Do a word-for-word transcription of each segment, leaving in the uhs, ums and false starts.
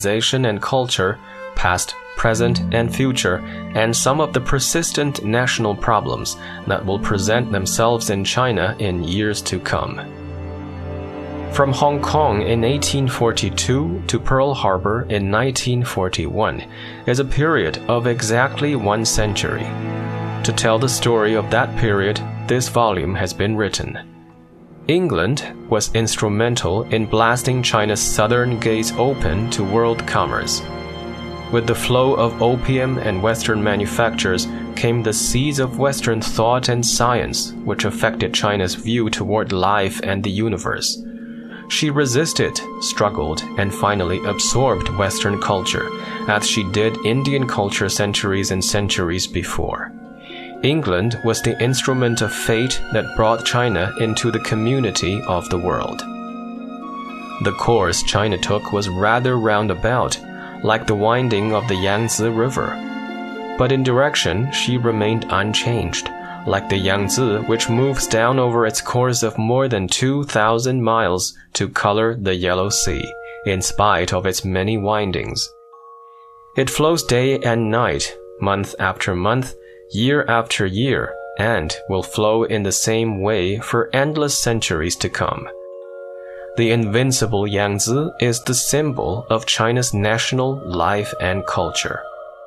civilization and culture, past, present, and future, and some of the persistent national problems that will present themselves in China in years to come. From Hong Kong in eighteen forty-two to Pearl Harbor in nineteen forty-one is a period of exactly one century. To tell the story of that period, this volume has been written. England was instrumental in blasting China's southern gates open to world commerce. With the flow of opium and Western manufactures came the seeds of Western thought and science, which affected China's view toward life and the universe. She resisted, struggled, and finally absorbed Western culture, as she did Indian culture centuries and centuries before. England was the instrument of fate that brought China into the community of the world. The course China took was rather roundabout, like the winding of the Yangtze River. But in direction, she remained unchanged, like the Yangtze, which moves down over its course of more than two thousand miles to color the Yellow Sea, in spite of its many windings. It flows day and night, month after month, year after year, and will flow in the same way for endless centuries to come. The invincible Yangtze is the symbol of China's national life and culture.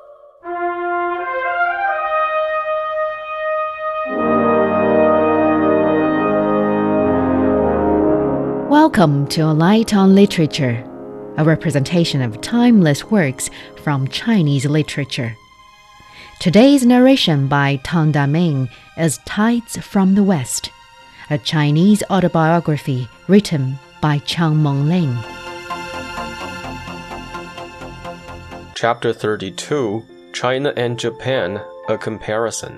Welcome to A Light on Literature, a representation of timeless works from Chinese literature. Today's narration by Tang Daming is Tides from the West, a Chinese autobiography written by Chiang Meng-Lin. Chapter thirty-two, China and Japan, a Comparison.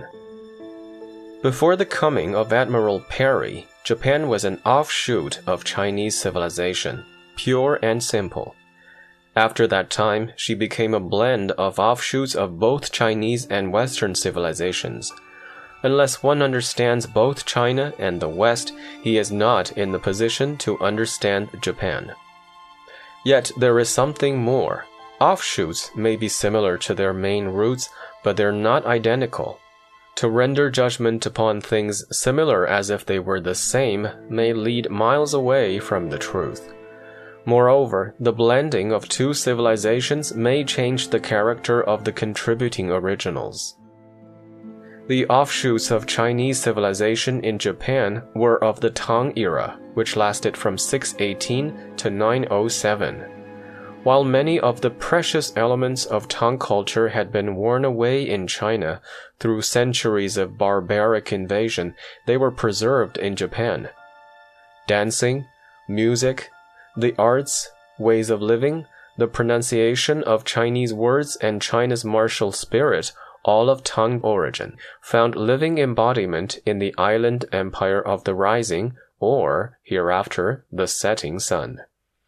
Before the coming of Admiral Perry, Japan was an offshoot of Chinese civilization, pure and simple. After that time, she became a blend of offshoots of both Chinese and Western civilizations. Unless one understands both China and the West, he is not in the position to understand Japan. Yet there is something more. Offshoots may be similar to their main roots, but they're not identical. To render judgment upon things similar as if they were the same may lead miles away from the truth. Moreover, the blending of two civilizations may change the character of the contributing originals. The offshoots of Chinese civilization in Japan were of the Tang era, which lasted from six eighteen to nine oh seven. While many of the precious elements of Tang culture had been worn away in China through centuries of barbaric invasion, they were preserved in Japan. Dancing, music, the arts, ways of living, the pronunciation of Chinese words, and China's martial spirit, all of Tang origin, found living embodiment in the island empire of the rising, or, hereafter, the setting sun.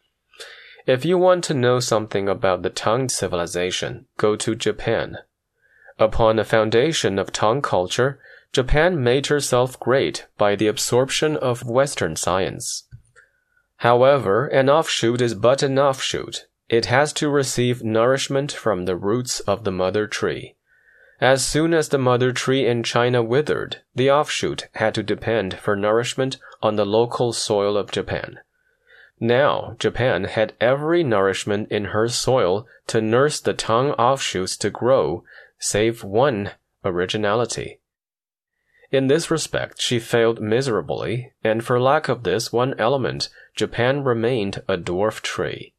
If you want to know something about the Tang civilization, go to Japan. Upon a foundation of Tang culture, Japan made herself great by the absorption of Western science. However, an offshoot is but an offshoot. It has to receive nourishment from the roots of the mother tree. As soon as the mother tree in China withered, the offshoot had to depend for nourishment on the local soil of Japan. Now, Japan had every nourishment in her soil to nurse the Tang offshoots to grow, save one, originality. In this respect, she failed miserably, and for lack of this one element, Japan remained a dwarf tree.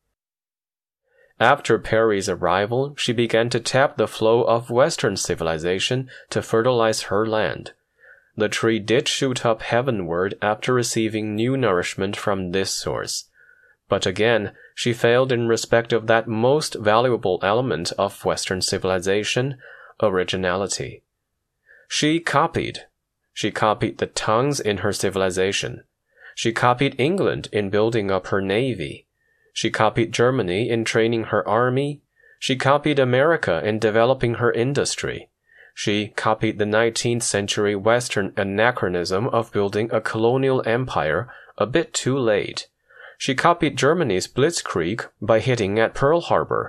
After Perry's arrival, she began to tap the flow of Western civilization to fertilize her land. The tree did shoot up heavenward after receiving new nourishment from this source. But again, she failed in respect of that most valuable element of Western civilization, originality. She copied. She copied the Tangs in her civilization. She copied England in building up her navy. She copied Germany in training her army. She copied America in developing her industry. She copied the nineteenth century Western anachronism of building a colonial empire a bit too late. she copied Germany's Blitzkrieg by hitting at Pearl Harbor.